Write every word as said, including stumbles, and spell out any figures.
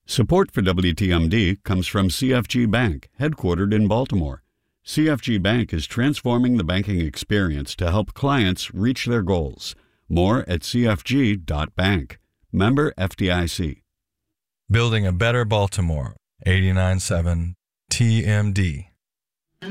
Support for W T M D comes from C F G Bank, headquartered in Baltimore. C F G Bank is transforming the banking experience to help clients reach their goals. More at c f g dot bank. Member F D I C. Building a better Baltimore. eighty-nine point seven T M D.